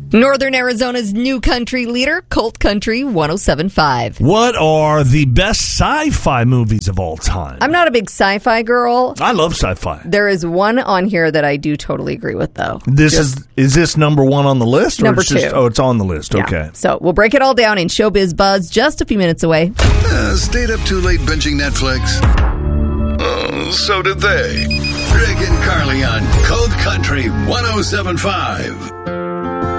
Northern Arizona's new country leader, Colt Country 107.5. What are the best sci-fi movies of all time? I'm not a big sci-fi girl. I love sci-fi. There is one on here that I do totally agree with, though. Is this number one on the list? Number it's just, 2. Oh, it's on the list. Yeah. Okay. So we'll break it all down in Showbiz Buzz just a few minutes away. Stayed up too late binging Netflix? Oh, so did they. Greg and Carly on Cold Country 107.5.